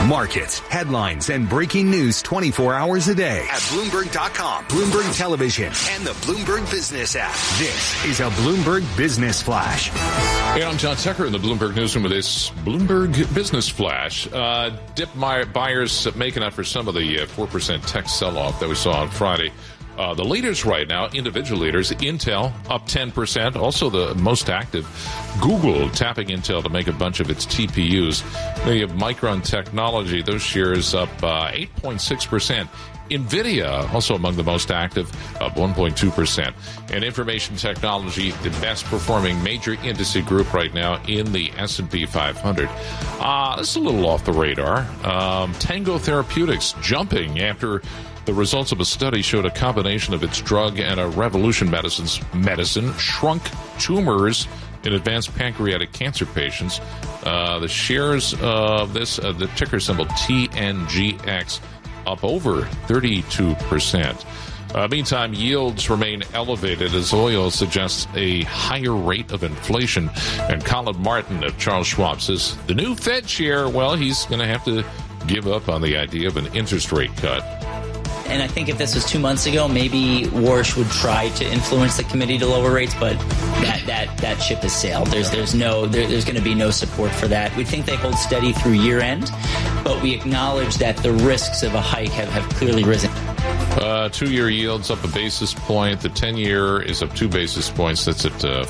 Markets, headlines, and breaking news 24 hours a day at Bloomberg.com, Bloomberg Television, and the Bloomberg Business app. This is a Bloomberg Business Flash. Hey, I'm John Tucker in the Bloomberg Newsroom with this Bloomberg Business Flash. Dip buyers making up for some of the 4% tech sell-off that we saw on Friday. The leaders right now, individual leaders, Intel up 10%. Also the most active, Google tapping Intel to make a bunch of its TPUs. Then you have Micron Technology, those shares up 8.6%. NVIDIA, also among the most active, up 1.2%. And information technology, the best performing major indice group right now in the S&P 500. This is a little off the radar. Tango Therapeutics jumping after the results of a study showed a combination of its drug and a Revolution medicine shrunk tumors in advanced pancreatic cancer patients. The shares of this, the ticker symbol TNGX, up over 32%. Meantime, yields remain elevated as oil suggests a higher rate of inflation. And Colin Martin of Charles Schwab says the new Fed chair, well, he's going to have to give up on the idea of an interest rate cut. And I think if this was 2 months ago, maybe Warsh would try to influence the committee to lower rates, but that ship has sailed. There's going to be no support for that. We think they hold steady through year end, but we acknowledge that the risks of a hike have clearly risen. 2-year yields up a basis point. The 10-year is up 2 basis points. That's at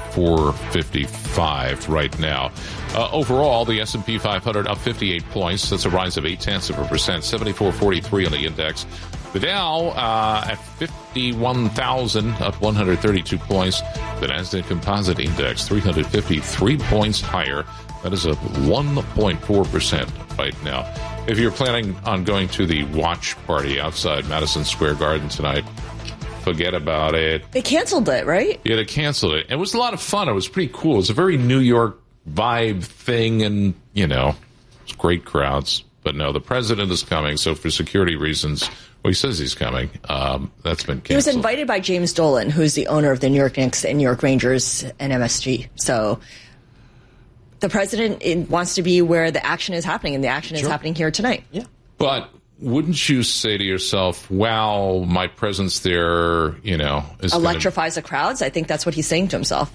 4.55 right now. Overall, the S&P 500 up 58 points. That's a rise of 0.8%, 74.43 on the index. The Dow at 51,000, up 132 points. The Nasdaq Composite Index 353 points higher. That is up 1.4% right now. If you're planning on going to the watch party outside Madison Square Garden tonight, forget about it. They canceled it, right? Yeah, they canceled it. It was a lot of fun. It was pretty cool. It was a very New York vibe thing, and, it's great crowds. But no, the president is coming, so for security reasons, well, he says he's coming. That's been canceled. He was invited by James Dolan, who's the owner of the New York Knicks and New York Rangers and MSG. So the president wants to be where the action is happening, and the action is happening here tonight. Yeah. But wouldn't you say to yourself, wow, my presence there, is electrifies the crowds? I think that's what he's saying to himself.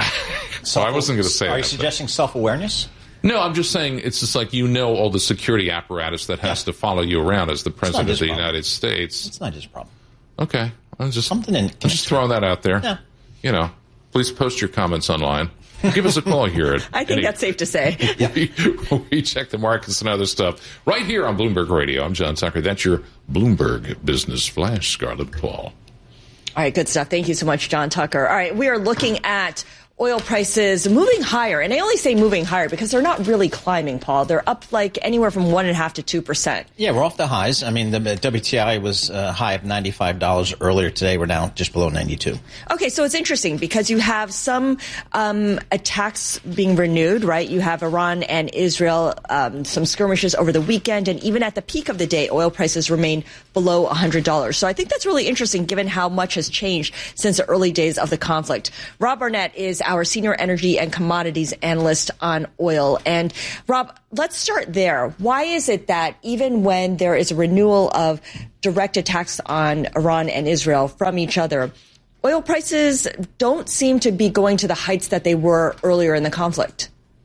So I wasn't going to say that. Are you suggesting self-awareness? No, I'm just saying it's just like all the security apparatus that has to follow you around as the president of the United States. It's not his problem. Okay. I'm just throwing that out there. Yeah. Please post your comments online. Give us a call here. I think that's safe to say. We check the markets and other stuff right here on Bloomberg Radio. I'm John Tucker. That's your Bloomberg Business Flash, Scarlett Paul. All right, good stuff. Thank you so much, John Tucker. All right, we are looking at oil prices moving higher. And I only say moving higher because they're not really climbing, Paul. They're up like anywhere from 1.5% to 2%. Yeah, we're off the highs. I mean, the WTI was high of $95 earlier today. We're now just below 92. Okay, so it's interesting because you have some attacks being renewed, right? You have Iran and Israel, some skirmishes over the weekend. And even at the peak of the day, oil prices remain below $100. So I think that's really interesting given how much has changed since the early days of the conflict. Rob Barnett is our senior energy and commodities analyst on oil. And Rob, let's start there. Why is it that even when there is a renewal of direct attacks on Iran and Israel from each other, oil prices don't seem to be going to the heights that they were earlier in the conflict?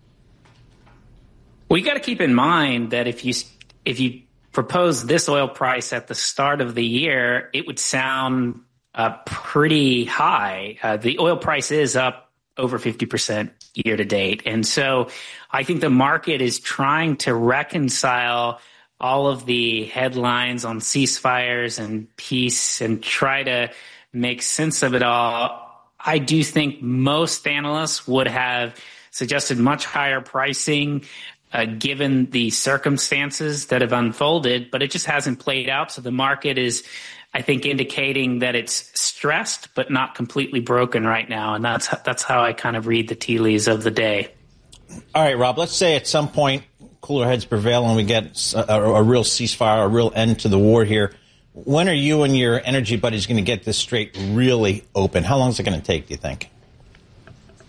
Well, you got to keep in mind that if you propose this oil price at the start of the year, it would sound pretty high. The oil price is up over 50% year to date. And so I think the market is trying to reconcile all of the headlines on ceasefires and peace and try to make sense of it all. I do think most analysts would have suggested much higher pricing given the circumstances that have unfolded, but it just hasn't played out. So the market is, I think, indicating that it's stressed but not completely broken right now. And that's how I kind of read the tea leaves of the day. All right, Rob, let's say at some point cooler heads prevail and we get a real ceasefire, a real end to the war here. When are you and your energy buddies going to get this straight really open? How long is it going to take, do you think?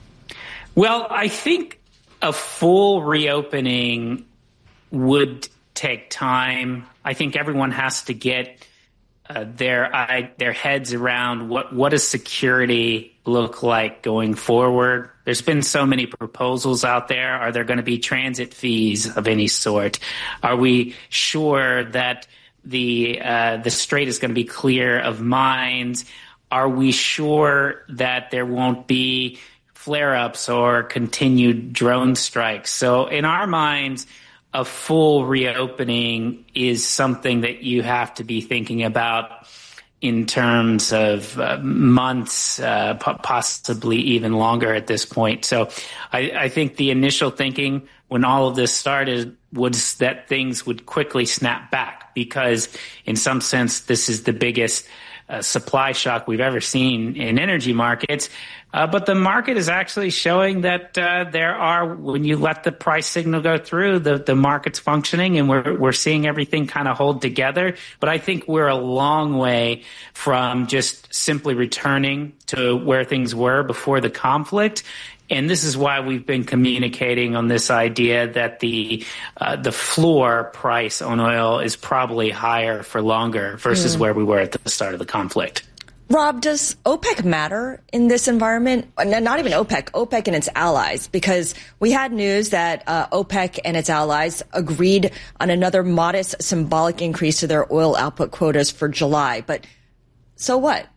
Well, I think a full reopening would take time. I think everyone has to get their heads around what does security look like going forward. There's been so many proposals out there. Are there going to be transit fees of any sort? Are we sure that the strait is going to be clear of mines? Are we sure that there won't be flare-ups or continued drone strikes? So in our minds, a full reopening is something that you have to be thinking about in terms of months, possibly even longer at this point. So I think the initial thinking when all of this started was that things would quickly snap back, because in some sense this is the biggest supply shock we've ever seen in energy markets. But the market is actually showing that when you let the price signal go through, the market's functioning, and we're seeing everything kind of hold together. But I think we're a long way from just simply returning to where things were before the conflict. And this is why we've been communicating on this idea that the floor price on oil is probably higher for longer versus where we were at the start of the conflict. Rob, does OPEC matter in this environment? Not even OPEC, OPEC and its allies, because we had news that OPEC and its allies agreed on another modest symbolic increase to their oil output quotas for July. But so what?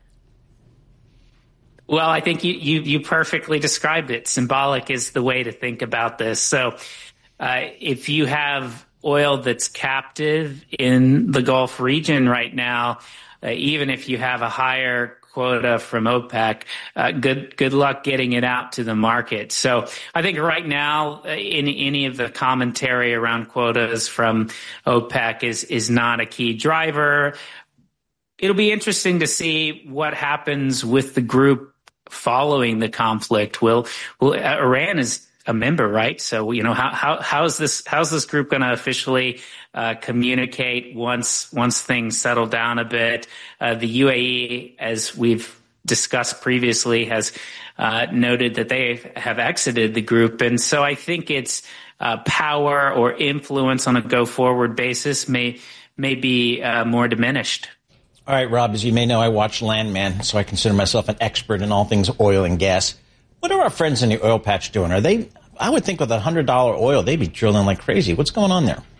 Well, I think you perfectly described it. Symbolic is the way to think about this. So if you have oil that's captive in the Gulf region right now, even if you have a higher quota from OPEC, good luck getting it out to the market. So I think right now, in any of the commentary around quotas from OPEC is not a key driver. It'll be interesting to see what happens with the group following the conflict. Iran is a member, right? So, how's this group going to officially communicate once things settle down a bit? The UAE, as we've discussed previously, has noted that they have exited the group. And so I think its power or influence on a go-forward basis may be more diminished. All right, Rob, as you may know, I watch Landman, so I consider myself an expert in all things oil and gas. What are our friends in the oil patch doing? I would think with $100 oil, they'd be drilling like crazy. What's going on there?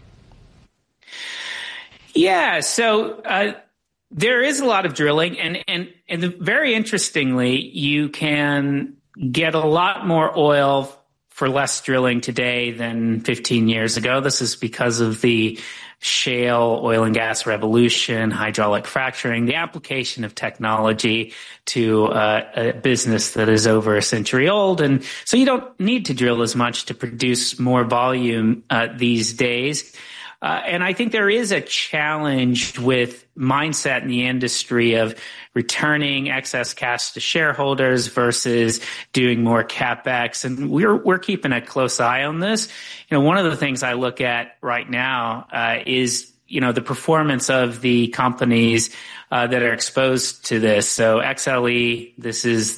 Yeah, so there is a lot of drilling, and very interestingly, you can get a lot more oil for less drilling today than 15 years ago. This is because of the shale oil and gas revolution, hydraulic fracturing, the application of technology to a business that is over a century old. And so you don't need to drill as much to produce more volume these days. And I think there is a challenge with mindset in the industry of returning excess cash to shareholders versus doing more CapEx. And we're keeping a close eye on this. One of the things I look at right now is, the performance of the companies that are exposed to this. So XLE, this is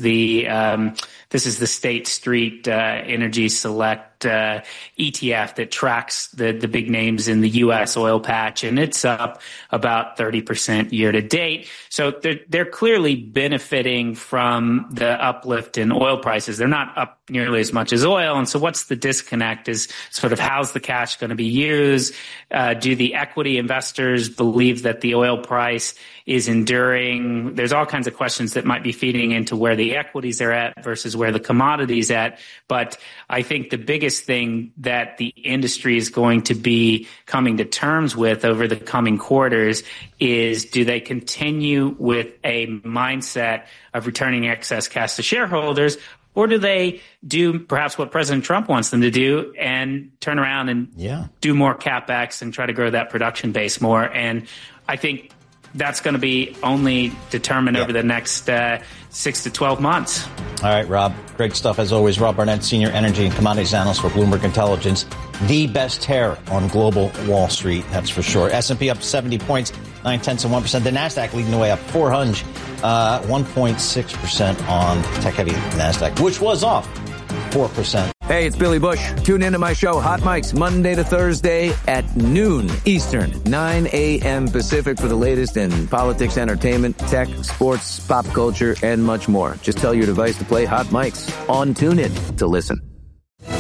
the State Street Energy Select ETF that tracks the big names in the U.S. oil patch, and it's up about 30% year to date. So they're clearly benefiting from the uplift in oil prices. They're not up nearly as much as oil, and so what's the disconnect is sort of how's the cash going to be used? Do the equity investors believe that the oil price is enduring? There's all kinds of questions that might be feeding into where the equities are at versus where the commodities at. But I think the biggest thing that the industry is going to be coming to terms with over the coming quarters is, do they continue with a mindset of returning excess cash to shareholders, or do they do perhaps what President Trump wants them to do and turn around and do more CapEx and try to grow that production base more? And I think that's going to be only determined over the next 6 to 12 months. All right, Rob. Great stuff as always. Rob Barnett, Senior Energy and Commodities Analyst for Bloomberg Intelligence. The best hair on global Wall Street, that's for sure. S&P up 70 points, 0.9%. The NASDAQ leading the way up 400, 1.6% on tech-heavy NASDAQ, which was off 4%. Hey, it's Billy Bush. Tune into my show, Hot Mics, Monday to Thursday at noon Eastern, 9 a.m. Pacific for the latest in politics, entertainment, tech, sports, pop culture, and much more. Just tell your device to play Hot Mics on TuneIn to listen.